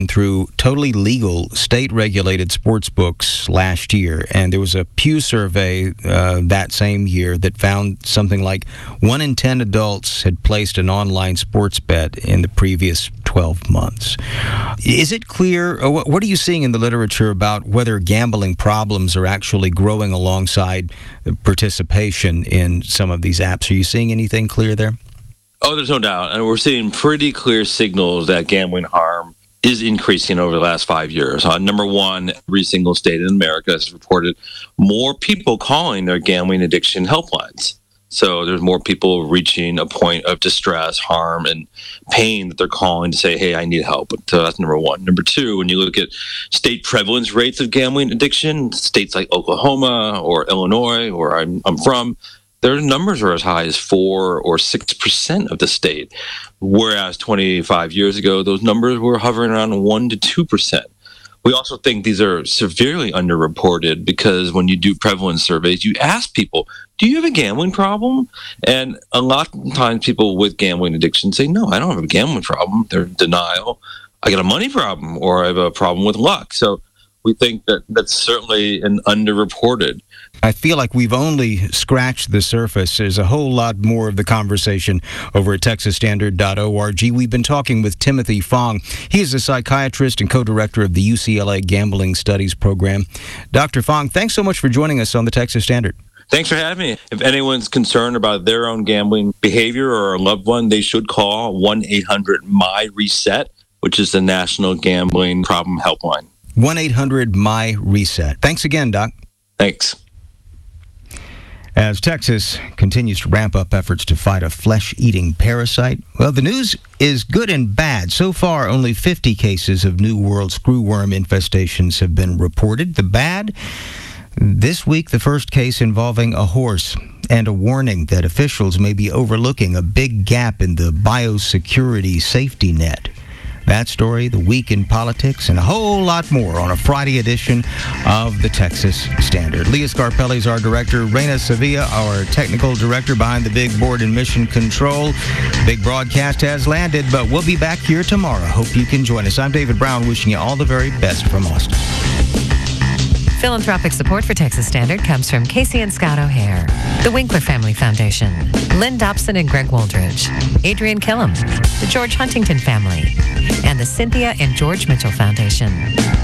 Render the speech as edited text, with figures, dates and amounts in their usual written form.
through totally legal state-regulated sports books last year, and there was a Pew survey that same year that found something like 1 in 10 adults had placed an online sports bet in the previous 12 months. Is it clear, or what are you seeing in the literature about whether gambling problems are actually growing alongside participation in some of these apps? Are you seeing anything clear there? Oh, there's no doubt. And we're seeing pretty clear signals that gambling harm is increasing over the last 5 years. Number one, every single state in America has reported more people calling their gambling addiction helplines. So there's more people reaching a point of distress, harm, and pain that they're calling to say, hey, I need help. So that's number one. Number two, when you look at state prevalence rates of gambling addiction, states like Oklahoma or Illinois, where I'm from, their numbers are as high as 4 or 6% of the state, whereas 25 years ago, those numbers were hovering around 1 to 2%. We also think these are severely underreported because when you do prevalence surveys, you ask people, do you have a gambling problem? And a lot of times people with gambling addiction say, no, I don't have a gambling problem. They're in denial. I got a money problem, or I have a problem with luck. So we think that that's certainly an underreported. I feel like we've only scratched the surface. There's a whole lot more of the conversation over at TexasStandard.org. We've been talking with Timothy Fong. He is a psychiatrist and co-director of the UCLA Gambling Studies Program. Dr. Fong, thanks so much for joining us on the Texas Standard. Thanks for having me. If anyone's concerned about their own gambling behavior or a loved one, they should call 1-800-MY-RESET, which is the National Gambling Problem Helpline. 1-800-MY-RESET. Thanks again, Doc. Thanks. As Texas continues to ramp up efforts to fight a flesh-eating parasite, well, the news is good and bad. So far, only 50 cases of New World screwworm infestations have been reported. The bad? This week, the first case involving a horse, and a warning that officials may be overlooking a big gap in the biosecurity safety net. That story, the week in politics, and a whole lot more on a Friday edition of the Texas Standard. Leah Scarpelli is our director. Reina Sevilla, our technical director behind the big board and mission control. Big broadcast has landed, but we'll be back here tomorrow. Hope you can join us. I'm David Brown, wishing you all the very best from Austin. Philanthropic support for Texas Standard comes from Casey and Scott O'Hare, the Winkler Family Foundation, Lynn Dobson and Greg Woldridge, Adrian Killam, the George Huntington Family, and the Cynthia and George Mitchell Foundation.